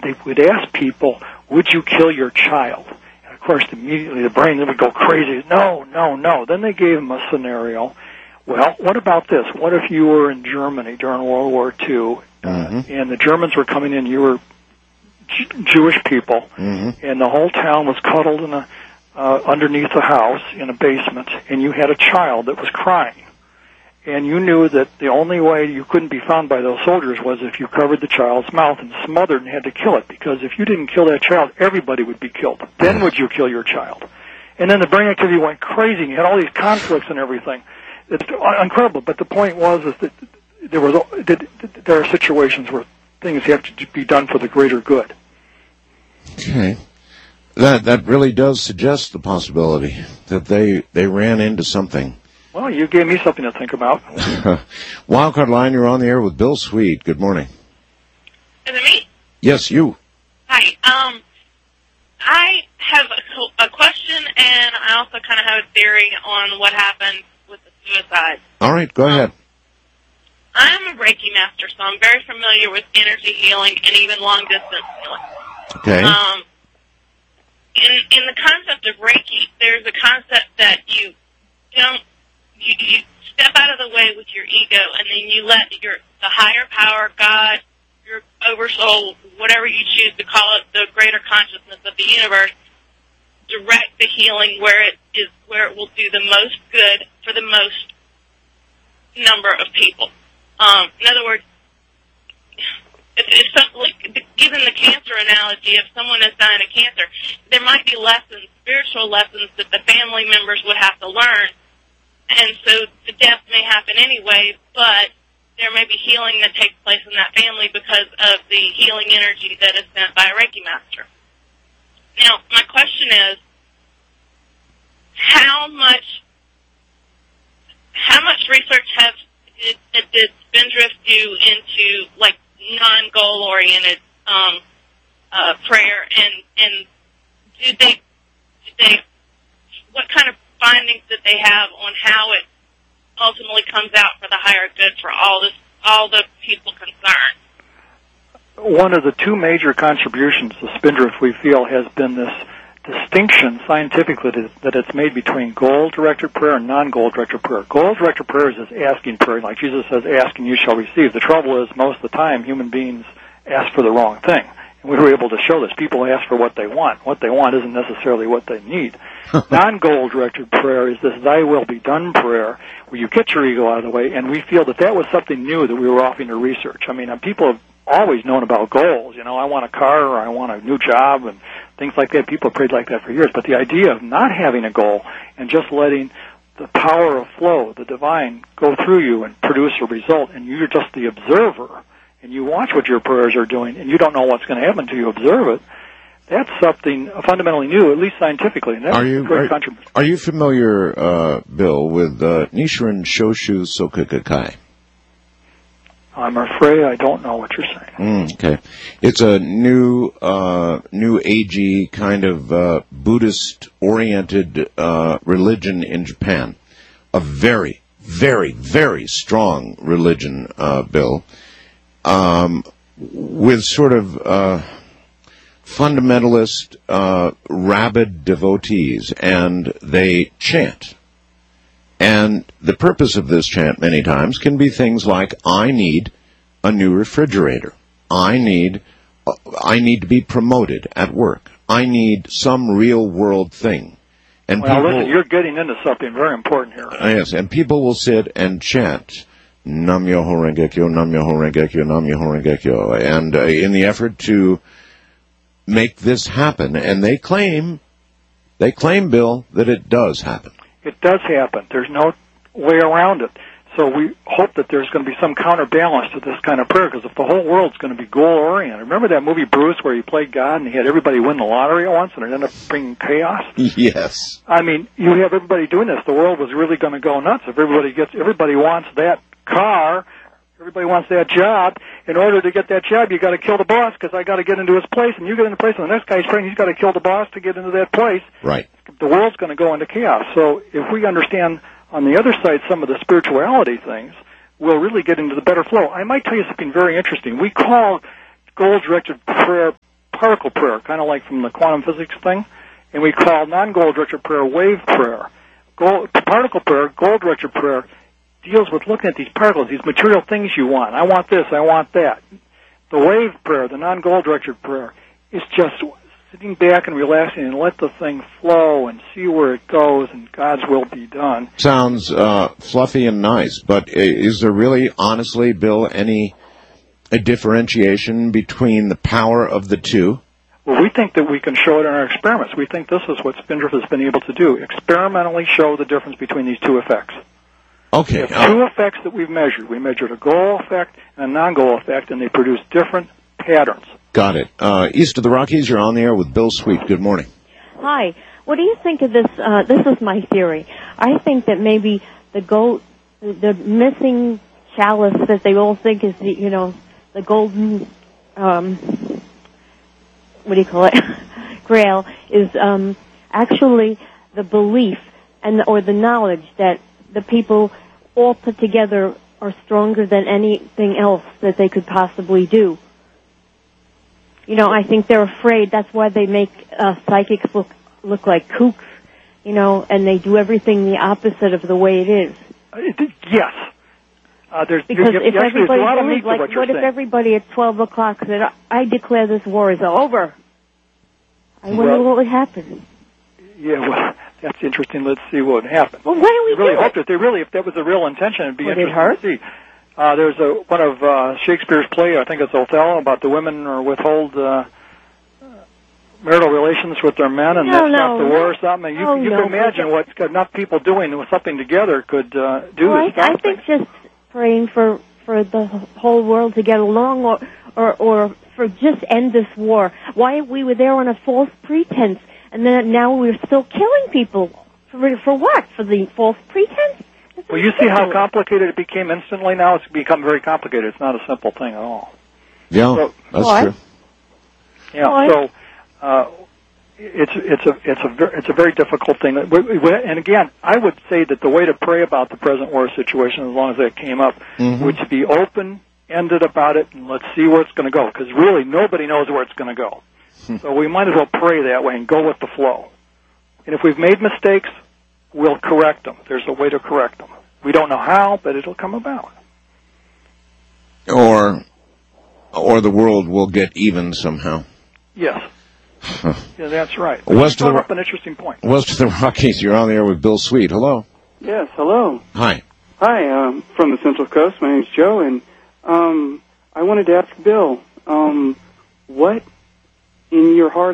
they would ask people, would you kill your child? And of course, immediately the brain would go crazy. No, no, no. Then they gave them a scenario. Well, what about this? What if you were in Germany during World War II, and the Germans were coming in, you were Jewish people, and the whole town was cuddled in underneath a house in a basement, and you had a child that was crying. And you knew that the only way you couldn't be found by those soldiers was if you covered the child's mouth and smothered and had to kill it, because if you didn't kill that child, everybody would be killed. Then would you kill your child? And then the brain activity went crazy, and you had all these conflicts and everything. It's incredible, but the point was is that there are situations where things have to be done for the greater good. Okay. That really does suggest the possibility that they ran into something. Well, you gave me something to think about. Wildcard Line, you're on the air with Bill Sweet. Good morning. Is it me? Yes, you. Hi. I have a question, and I also kind of have a theory on what happened with the suicide. All right, go ahead. I'm a Reiki master, so I'm very familiar with energy healing and even long-distance healing. Okay. In the concept of Reiki, there's a concept that you step out of the way with your ego, and then you let the higher power, God, your oversoul, whatever you choose to call it, the greater consciousness of the universe, direct the healing where it will do the most good for the most number of people. In other words, it's something like, given the cancer analogy, if someone is dying of cancer, there might be lessons, spiritual lessons that the family members would have to learn. And so the death may happen anyway, but there may be healing that takes place in that family because of the healing energy that is sent by a Reiki master. Now, my question is, how much research did Spindrift do into, like, non-goal oriented prayer, and did they what kind of findings did they have on how it ultimately comes out for the higher good for all the people concerned? One of the two major contributions to Spindrift, we feel, has been this distinction scientifically that it's made between goal-directed prayer and non-goal-directed prayer. Goal-directed prayer is just asking prayer. Like Jesus says, ask and you shall receive. The trouble is, most of the time, human beings ask for the wrong thing. And we were able to show this. People ask for what they want. What they want isn't necessarily what they need. Non-goal-directed prayer is this thy will be done prayer, where you get your ego out of the way, and we feel that was something new that we were offering to research. I mean, people have always known about goals. You know, I want a car, or I want a new job, and things like that. People have prayed like that for years. But the idea of not having a goal and just letting the power of flow, the divine, go through you and produce a result, and you're just the observer, and you watch what your prayers are doing, and you don't know what's going to happen until you observe it, that's something fundamentally new, at least scientifically. And that's a great contribution. Are you familiar, Bill, with Nichiren Shoshu Sokukai? I'm afraid I don't know what you're saying. Okay. It's a new agey kind of Buddhist-oriented religion in Japan. A very, very, very strong religion, Bill, with sort of fundamentalist, rabid devotees, and they chant. And the purpose of this chant many times can be things like, I need a new refrigerator. I need to be promoted at work. I need some real world thing. And listen, you're getting into something very important here. Yes, and people will sit and chant, Nam Myoho Renge Kyo, Nam Myoho Renge Kyo, Nam Myoho Renge Kyo, and in the effort to make this happen. And they claim, Bill, that it does happen. It does happen. There's no way around it. So we hope that there's going to be some counterbalance to this kind of prayer, because if the whole world's going to be goal-oriented. Remember that movie Bruce where he played God and he had everybody win the lottery at once and it ended up bringing chaos? Yes. I mean, you have everybody doing this. The world was really going to go nuts if everybody wants that car, everybody wants that job. In order to get that job, you got to kill the boss, because I got to get into his place, and you get into place, and the next guy's praying, he's got to kill the boss to get into that place. Right. The world's going to go into chaos. So if we understand on the other side some of the spirituality things, we'll really get into the better flow. I might tell you something very interesting. We call goal-directed prayer particle prayer, kind of like from the quantum physics thing, and we call non-goal-directed prayer wave prayer. Particle prayer, goal-directed prayer, deals with looking at these particles, these material things you want. I want this, I want that. The wave prayer, the non-goal-directed prayer, is just sitting back and relaxing and let the thing flow and see where it goes and God's will be done. Sounds fluffy and nice, but is there really, honestly, Bill, a differentiation between the power of the two? Well, we think that we can show it in our experiments. We think this is what Spindrift has been able to do, experimentally show the difference between these two effects. Okay. We have two effects that we've measured. We measured a goal effect and a non-goal effect, and they produce different patterns. Got it. East of the Rockies, you're on the air with Bill Sweet. Good morning. Hi. What do you think of this? This is my theory. I think that maybe the missing chalice that they all think is the golden, what do you call it, Grail, is actually the belief or the knowledge that the people all put together are stronger than anything else that they could possibly do. I think they're afraid. That's why they make psychics look like kooks, and they do everything the opposite of the way it is. Yes. Because if everybody believes, what if everybody at 12 o'clock said, I declare this war is over? I wonder what would happen. Yeah, well, that's interesting. Let's see what would happen. Well, why don't we really do hope it? If that was the real intention, it'd be would interesting to see. There's one of Shakespeare's play, I think it's Othello, about the women withhold marital relations with their men, and that's not the war or something. You can imagine what enough people doing something together could do. Well, I think just praying for the whole world to get along, or for just end this war. Why we were there on a false pretense, and then now we're still killing people for what? For the false pretense? Well, you see how complicated it became instantly now? It's become very complicated. It's not a simple thing at all. Yeah, that's true. Yeah, it's a very difficult thing. And again, I would say that the way to pray about the present war situation, as long as that came up, would be open-ended about it, and let's see where it's going to go, because really nobody knows where it's going to go. So we might as well pray that way and go with the flow. And if we've made mistakes, we'll correct them. There's a way to correct them. We don't know how, but it'll come about. Or the world will get even somehow. Yes. Yeah, that's right. West of up an interesting point. West of the Rockies, you're on the air with Bill Sweet. Hello. Yes, hello. Hi. Hi, from the Central Coast. My name's Joe, and I wanted to ask Bill, what in your heart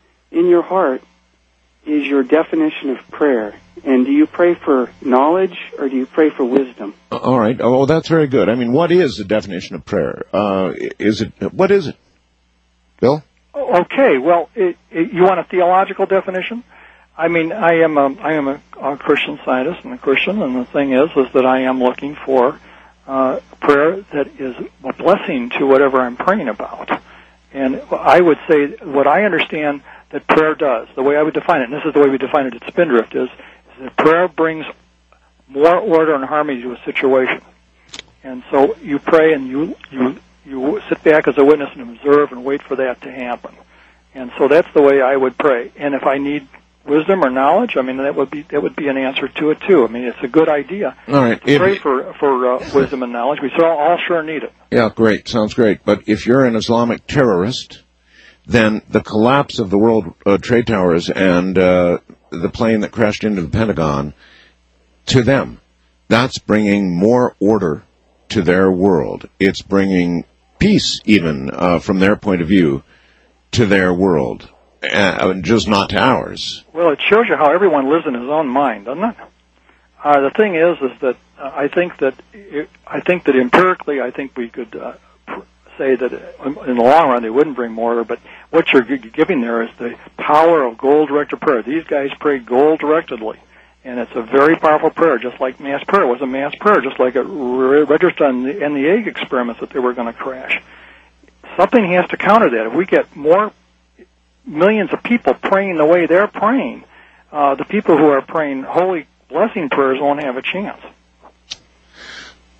is your definition of prayer? And do you pray for knowledge or do you pray for wisdom? All right. Oh, that's very good. I mean, what is the definition of prayer? What is it? Bill? Okay. Well, you want a theological definition? I mean, I am a Christian Scientist and a Christian, and the thing is that I am looking for prayer that is a blessing to whatever I'm praying about. And I would say what I understand that prayer does, the way I would define it, and this is the way we define it at Spindrift, is that prayer brings more order and harmony to a situation. And so you pray and you sit back as a witness and observe and wait for that to happen. And so that's the way I would pray. And if I need wisdom or knowledge, I mean, that would be an answer to it too. I mean, it's a good idea. All right. To pray for wisdom and knowledge. We all sure need it. Yeah, great. Sounds great. But if you're an Islamic terrorist, then the collapse of the World Trade Towers and the plane that crashed into the Pentagon, to them, that's bringing more order to their world. It's bringing peace, even from their point of view, to their world, just not to ours. Well, it shows you how everyone lives in his own mind, doesn't it? The thing is that I think that empirically, I think we could say that in the long run they wouldn't bring more order, but what you're giving there is the power of goal-directed prayer. These guys pray goal-directedly, and it's a very powerful prayer, just like mass prayer. It was a mass prayer, just like it registered in the egg experiments that they were going to crash. Something has to counter that. If we get more millions of people praying the way they're praying, the people who are praying holy blessing prayers won't have a chance.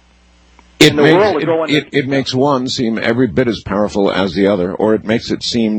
It makes one seem every bit as powerful as the other, or it makes it seem